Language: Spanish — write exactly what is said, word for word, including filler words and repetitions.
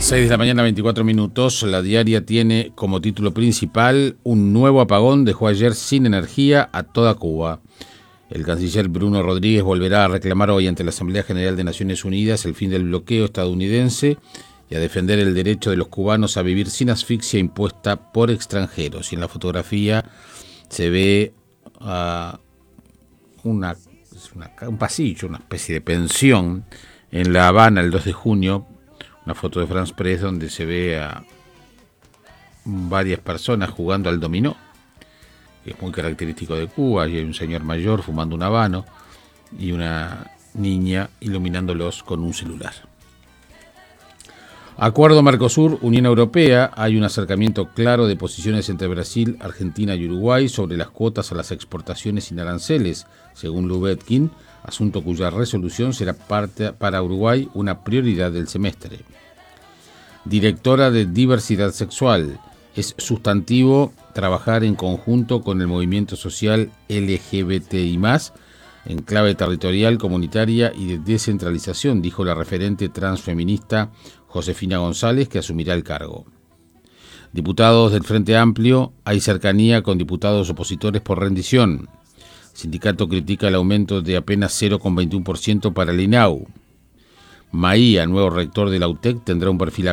seis de la mañana, veinticuatro minutos. La Diaria tiene como título principal: un nuevo apagón dejó ayer sin energía a toda Cuba. El canciller Bruno Rodríguez volverá a reclamar hoy ante la Asamblea General de Naciones Unidas el fin del bloqueo estadounidense y a defender el derecho de los cubanos a vivir sin asfixia impuesta por extranjeros. Y en la fotografía se ve uh, una, una, un pasillo, una especie de pensión en La Habana el dos de junio, una foto de France Press donde se ve a varias personas jugando al dominó, que es muy característico de Cuba, y hay un señor mayor fumando un habano y una niña iluminándolos con un celular. Acuerdo Mercosur, Unión Europea. Hay un acercamiento claro de posiciones entre Brasil, Argentina y Uruguay sobre las cuotas a las exportaciones sin aranceles, según Lubetkin, asunto cuya resolución será parte para Uruguay una prioridad del semestre. Directora de Diversidad Sexual. Es sustantivo trabajar en conjunto con el movimiento social L G B T I más, en clave territorial, comunitaria y de descentralización, dijo la referente transfeminista Josefina González, que asumirá el cargo. Diputados del Frente Amplio. Hay cercanía con diputados opositores por rendición. Sindicato critica el aumento de apenas cero coma veintiuno por ciento para el I N A U. Maía, nuevo rector de la U T E C, tendrá un perfil